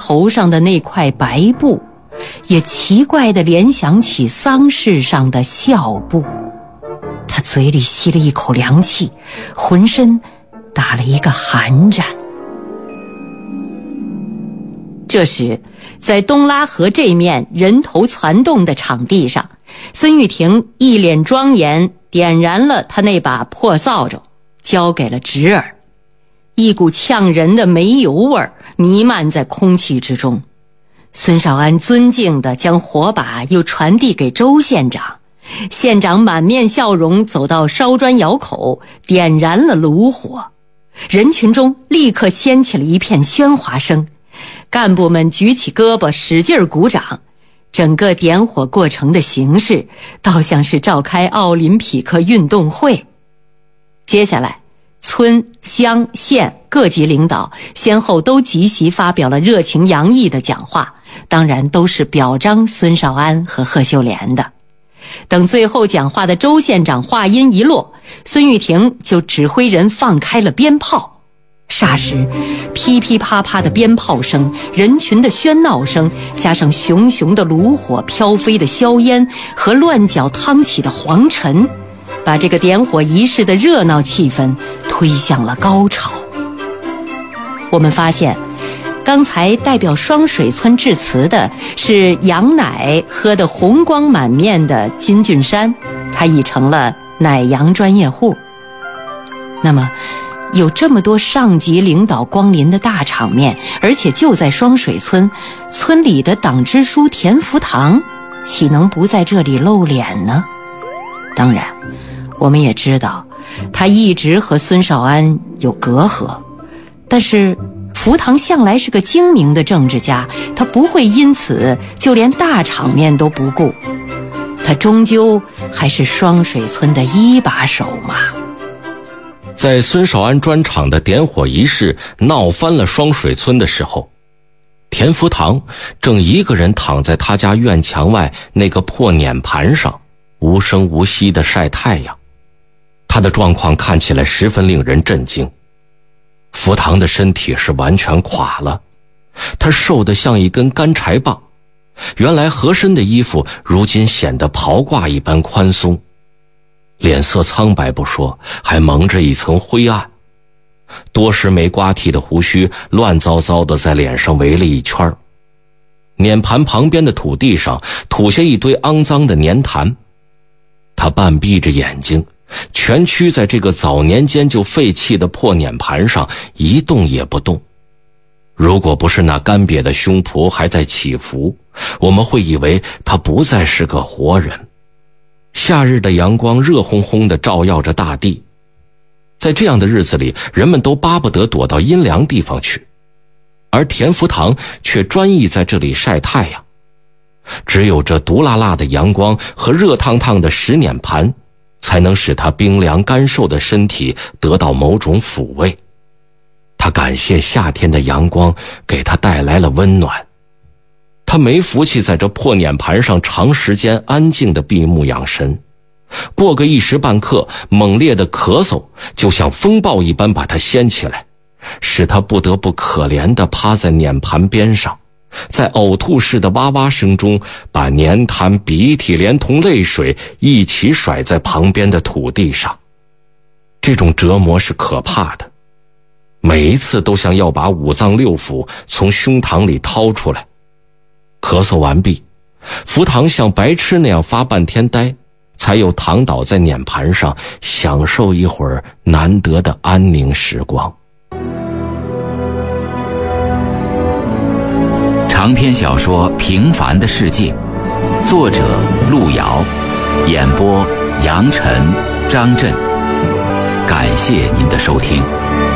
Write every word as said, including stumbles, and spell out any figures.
头上的那块白布，也奇怪地联想起丧事上的孝布。他嘴里吸了一口凉气，浑身打了一个寒战。这时，在东拉河这面人头攒动的场地上，孙玉婷一脸庄严，点燃了他那把破扫帚，交给了侄儿。一股呛人的煤油味弥漫在空气之中。孙少安尊敬地将火把又传递给周县长，县长满面笑容走到烧砖窑口，点燃了炉火。人群中立刻掀起了一片喧哗声，干部们举起胳膊使劲鼓掌。整个点火过程的形式倒像是召开奥林匹克运动会。接下来，村乡县各级领导先后都集席发表了热情洋溢的讲话，当然都是表彰孙少安和贺秀莲的。等最后讲话的周县长话音一落，孙玉婷就指挥人放开了鞭炮。霎时，噼噼啪啪的鞭炮声，人群的喧闹声，加上熊熊的炉火、飘飞的硝烟和乱搅汤起的黄尘，把这个点火仪式的热闹气氛推向了高潮。我们发现，刚才代表双水村致辞的是羊奶喝得红光满面的金俊山，他已成了奶羊专业户。那么有这么多上级领导光临的大场面，而且就在双水村，村里的党支书田福堂岂能不在这里露脸呢？当然，我们也知道他一直和孙少安有隔阂，但是福堂向来是个精明的政治家，他不会因此就连大场面都不顾，他终究还是双水村的一把手嘛。 在孙少安专场的点火仪式闹翻了双水村的时候，田福堂正一个人躺在他家院墙外那个破碾盘上，无声无息地晒太阳。他的状况看起来十分令人震惊。福堂的身体是完全垮了，他瘦得像一根干柴棒，原来合身的衣服如今显得袍褂一般宽松，脸色苍白不说，还蒙着一层灰暗，多时没刮剃的胡须乱糟糟地在脸上围了一圈。碾盘旁边的土地上吐下一堆肮脏的粘痰，他半闭着眼睛，蜷曲在这个早年间就废弃的破碾盘上，一动也不动。如果不是那干瘪的胸脯还在起伏，我们会以为他不再是个活人。夏日的阳光热烘烘地照耀着大地，在这样的日子里，人们都巴不得躲到阴凉地方去，而田福堂却专意在这里晒太阳。只有这毒辣辣的阳光和热烫烫的石碾盘，才能使他冰凉干瘦的身体得到某种抚慰。他感谢夏天的阳光给他带来了温暖。他没福气在这破碾盘上长时间安静地闭目养神，过个一时半刻，猛烈的咳嗽就像风暴一般把他掀起来，使他不得不可怜地趴在碾盘边上，在呕吐似的哇哇声中，把粘痰、鼻涕连同泪水一起甩在旁边的土地上。这种折磨是可怕的，每一次都像要把五脏六腑从胸膛里掏出来。咳嗽完毕，福堂像白痴那样发半天呆，才又躺倒在碾盘上，享受一会儿难得的安宁时光。 长篇小说《平凡的世界》，作者路遥，演播杨晨、张震。感谢您的收听。